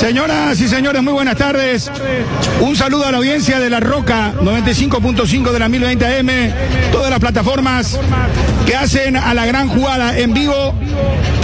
Señoras y señores, muy buenas tardes. Un saludo a la audiencia de La Roca, 95.5 de la 1020 AM, todas las plataformas que hacen a la gran jugada en vivo.